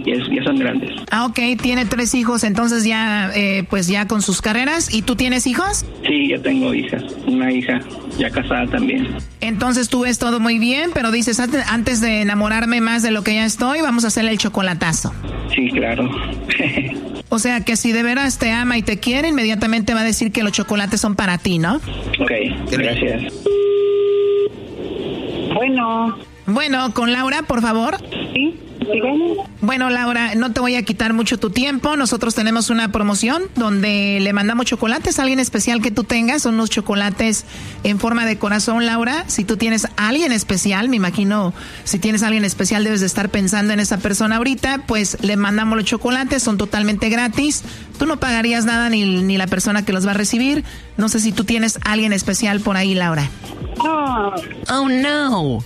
ya son grandes. Ah, ok, tiene 3 hijos, entonces ya, pues ya con sus carreras. ¿Y tú tienes hijos? Sí, ya tengo hijas, una hija ya casada también. Entonces tú ves todo muy bien, pero dices, antes de enamorarme más de lo que ya estoy, vamos a hacerle el chocolatazo. Sí, claro. O sea, que si de veras te ama y te quiere, inmediatamente va a decir que los chocolates son para ti, ¿no? Ok, gracias. Bueno, con Laura, por favor. Sí, dígame. Bueno, Laura, no te voy a quitar mucho tu tiempo. Nosotros tenemos una promoción donde le mandamos chocolates a alguien especial que tú tengas. Son unos chocolates en forma de corazón, Laura. Si tú tienes a alguien especial, me imagino, si tienes a alguien especial debes de estar pensando en esa persona ahorita, pues le mandamos los chocolates, son totalmente gratis. Tú no pagarías nada ni la persona que los va a recibir. No sé si tú tienes a alguien especial por ahí, Laura. Oh, no.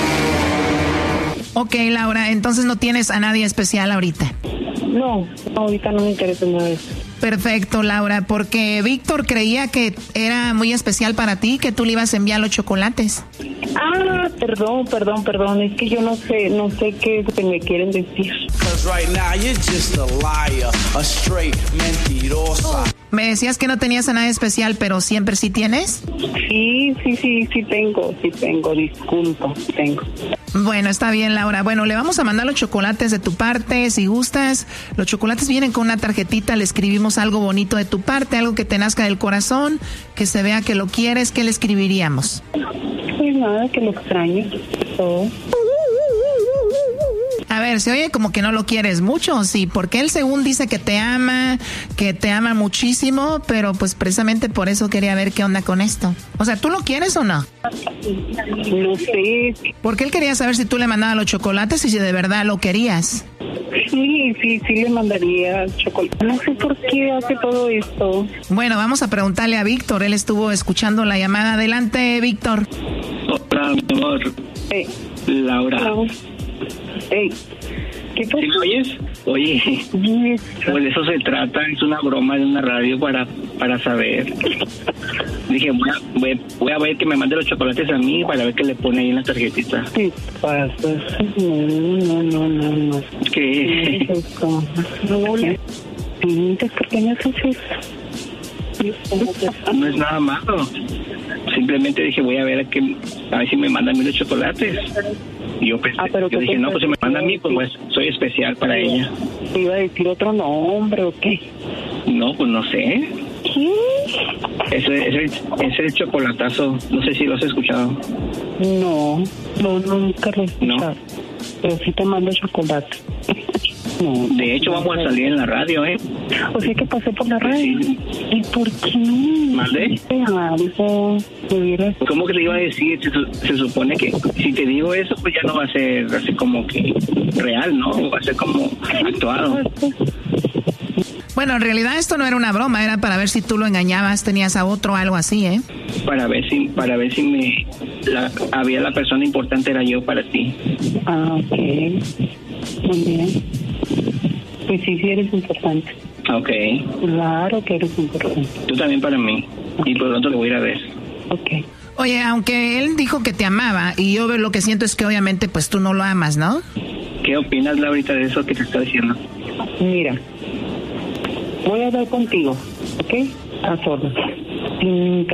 Ok, Laura, entonces no tienes a nadie especial ahorita. No, ahorita no me interesa nada de eso. Perfecto, Laura, porque Víctor creía que era muy especial para ti, que tú le ibas a enviar los chocolates. Ah, perdón, es que yo no sé qué es lo que me quieren decir. Me decías que no tenías a nadie especial, pero siempre sí tienes. Sí tengo, disculpa, tengo. Bueno, está bien, Laura. Bueno, le vamos a mandar los chocolates de tu parte, si gustas. Los chocolates vienen con una tarjetita, le escribimos algo bonito de tu parte, algo que te nazca del corazón, que se vea que lo quieres. ¿Qué le escribiríamos? Pues nada, que lo extraño, todo. A ver, se oye como que no lo quieres mucho, sí, porque él según dice que te ama muchísimo, pero pues precisamente por eso quería ver qué onda con esto. O sea, ¿tú lo quieres o no? No sé. Porque él quería saber si tú le mandabas los chocolates y si de verdad lo querías. Sí, le mandaría chocolate. No sé por qué hace todo esto. Bueno, vamos a preguntarle a Víctor, él estuvo escuchando la llamada. Adelante, Víctor. Hola, mi amor. Laura. Hey, ¿qué pasa? ¿Sí me oyes? Oye, pues de eso se trata, es una broma de una radio para saber. Dije, voy a ver que me mande los chocolates a mí para ver qué le pone ahí en la tarjetita. ¿Qué pasa? No. ¿Qué? ¿Por qué me haces eso? No es nada malo. Simplemente dije, voy a ver a ver si me mandan a mí los chocolates. Y yo dije, no, pues si me manda a mí, pues soy especial para ella. ¿Te iba a decir otro nombre o qué? No, pues no sé. ¿Qué? Es el chocolatazo. No sé si lo has escuchado. No, nunca lo he escuchado. No. Pero sí te mando chocolate. No. De hecho, vamos a salir en la radio, ¿eh? O sea que pasé por la radio. Sí. ¿Y por qué no? ¿Mande? Algo. ¿Cómo que te iba a decir? Se supone que si te digo eso, pues ya no va a ser así como que real, ¿no? Va a ser como actuado. Bueno, en realidad esto no era una broma, era para ver si tú lo engañabas, tenías a otro o algo así, ¿eh? Para ver si había la persona importante era yo para ti. Ah, ok. Muy bien. Pues sí eres importante. Ok. Claro que eres importante. Tú también para mí. Y por lo tanto le voy a ir a ver. Ok. Oye, aunque él dijo que te amaba, y yo lo que siento es que obviamente pues tú no lo amas, ¿no? ¿Qué opinas, Laurita, de eso que te está diciendo? Mira, voy a hablar contigo, ¿ok? A solas. Sin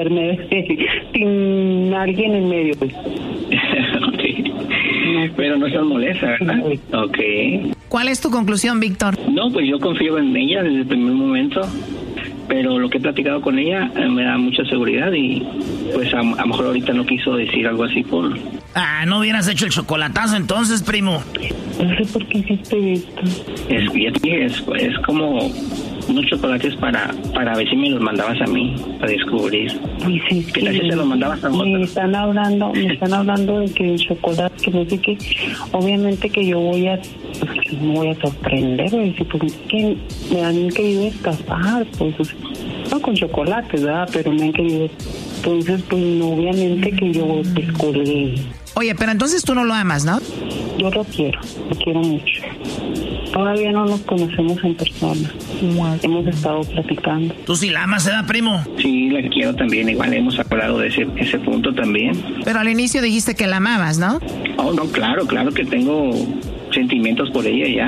alguien en medio. Pues. Okay. Pero no estás molesta, ¿verdad? Ok. ¿Cuál es tu conclusión, Víctor? No, pues yo confío en ella desde el primer momento, pero lo que he platicado con ella me da mucha seguridad y pues a lo mejor ahorita no quiso decir algo así por... Ah, no hubieras hecho el chocolatazo entonces, primo. No sé por qué hiciste esto. Ya te dije, es como unos chocolates para ver si me los mandabas a mí, para descubrir. Pues sí, ¿Qué tal si se los mandabas a otro? Me están hablando de que el chocolate, que no sé qué. Obviamente que yo me voy a sorprender, decir, pues es que me han querido estafar, pues, no con chocolates, ¿verdad? Pero me han querido. Entonces, pues obviamente que yo descubrí. Oye, pero entonces tú no lo amas, ¿no? Yo lo quiero mucho. Todavía no nos conocemos en persona. Hemos estado platicando. ¿Tú sí la amas, primo? Sí, la quiero también. Igual hemos hablado de ese punto también. Pero al inicio dijiste que la amabas, ¿no? Oh, no, claro que tengo sentimientos por ella ya.